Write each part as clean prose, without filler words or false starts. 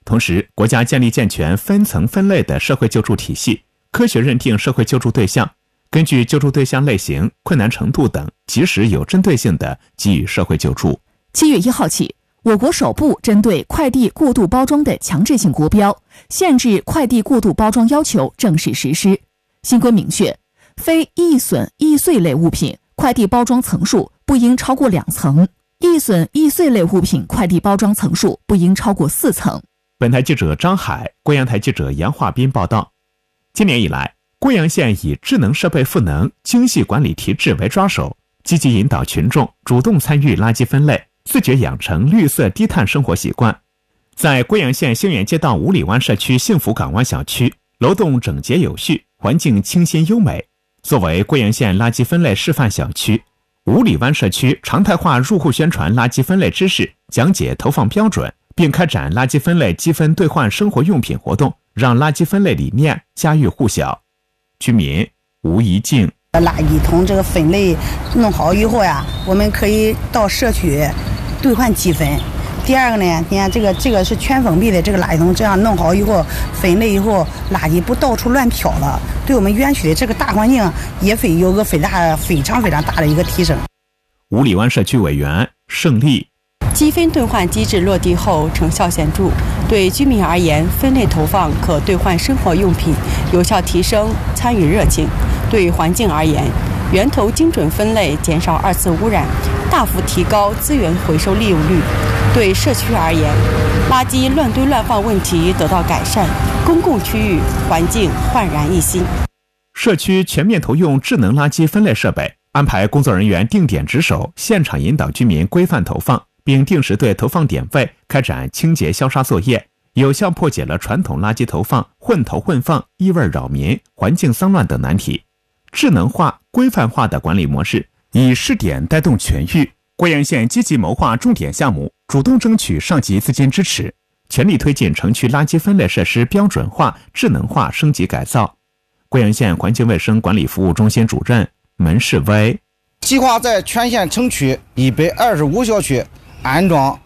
同时，国家建立健全分层分类的社会救助体系，科学认定社会救助对象，根据救助对象类型、困难程度等，及时有针对性地给予社会救助。 7月1号起，我国首部针对快递过度包装的强制性国标，限制快递过度包装要求正式实施。新规明确，非易损易碎类物品快递包装层数不应超过2层，易损易碎类物品快递包装层数不应超过4层。 本台记者张海，贵阳台记者杨化斌报道。今年以来，贵阳县以智能设备赋能、精细管理提质为抓手，积极引导群众主动参与垃圾分类，自觉养成绿色低碳生活习惯。在贵阳县兴远街道五里湾社区幸福港湾小区，楼栋整洁有序，环境清新优美。作为贵阳县垃圾分类示范小区，五里湾社区常态化入户宣传垃圾分类知识，讲解投放标准，并开展垃圾分类积分兑换生活用品活动，让垃圾分类理念家喻户晓。居民吴一静： 垃圾桶这个分类弄好以后呀，我们可以到社区兑换积分。第二个呢，你看这个是全封闭的这个垃圾桶，这样弄好以后分类以后，垃圾不到处乱飘了，对我们园区的这个大环境也会有个非常大的一个提升。 五里湾社区委员盛丽： 积分兑换机制落地后成效显著，对居民而言，分类投放可兑换生活用品，有效提升参与热情；对环境而言，源头精准分类减少2次污染，大幅提高资源回收利用率；对社区而言，垃圾乱堆乱放问题得到改善，公共区域环境焕然一新。 社区全面投用智能垃圾分类设备，安排工作人员定点值守，现场引导居民规范投放，并定时对投放点位开展清洁消杀作业，有效破解了传统垃圾投放混投混放、异味扰民、环境脏乱等难题。智能化、规范化的管理模式，以试点带动全域。贵阳县积极谋划重点项目，主动争取上级资金支持，全力推进城区垃圾分类设施标准化、智能化升级改造。贵阳县环境卫生管理服务中心主任门世威： 计划在全县城区125小区安装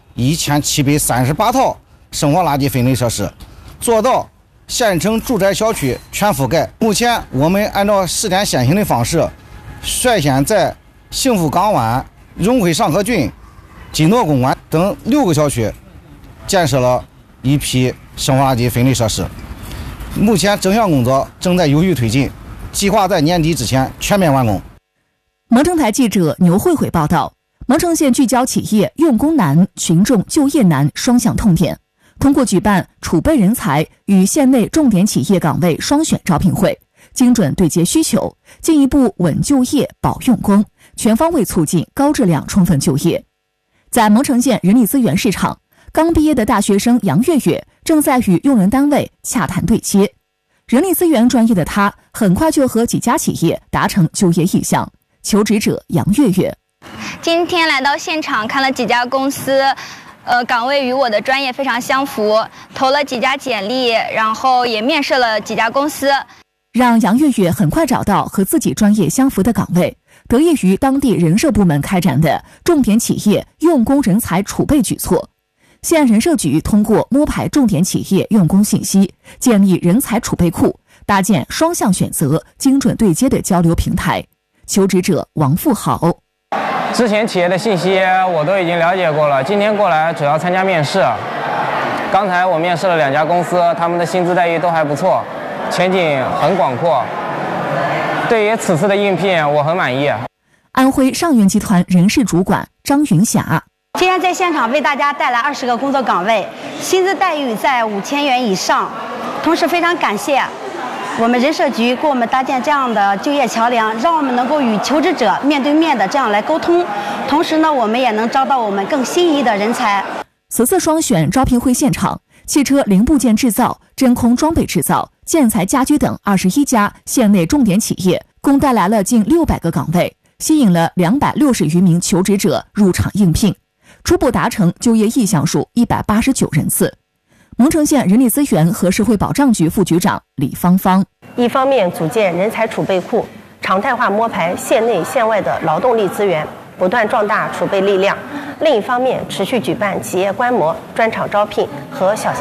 1738套生活垃圾分类设施，做到县城住宅小区全覆盖。目前我们按照试点先行的方式，率先在幸福港湾、荣辉上河郡、金诺公馆等6个小区建设了一批生活垃圾分类设施。目前整项工作正在有序推进，计划在年底之前全面完工。 蒙城台记者牛慧慧报道，蒙城县聚焦企业用工难、群众就业难双向痛点，通过举办储备人才与县内重点企业岗位双选招聘会，精准对接需求，进一步稳就业、保用工，全方位促进高质量充分就业。在蒙城县人力资源市场，刚毕业的大学生杨月月正在与用人单位洽谈对接。人力资源专业的他，很快就和几家企业达成就业意向。求职者杨月月： 今天来到现场看了几家公司，岗位与我的专业非常相符，投了几家简历，然后也面试了几家公司。 让杨月月很快找到和自己专业相符的岗位，得益于当地人社部门开展的重点企业用工人才储备举措。县人社局通过摸排重点企业用工信息，建立人才储备库，搭建双向选择、精准对接的交流平台。求职者王富豪： 之前企业的信息我都已经了解过了，今天过来主要参加面试。刚才我面试了2家公司，他们的薪资待遇都还不错，前景很广阔。对于此次的应聘，我很满意。 安徽上源集团人事主管张云霞： 今天在现场为大家带来20个工作岗位，薪资待遇在5000元以上。同时非常感谢我们人社局给我们搭建这样的就业桥梁，让我们能够与求职者面对面的这样来沟通。同时呢，我们也能招到我们更心仪的人才。 此次双选招聘会现场，汽车零部件制造、真空装备制造、建材家居等21家县内重点企业，共带来了近600个岗位，吸引了260余名求职者入场应聘，初步达成就业意向数189人次。蒙城县人力资源和社会保障局副局长李芳芳： 一方面组建人才储备库，常态化摸排县内县外的劳动力资源，不断壮大储备力量；另一方面持续举办企业观摩、专场招聘和小型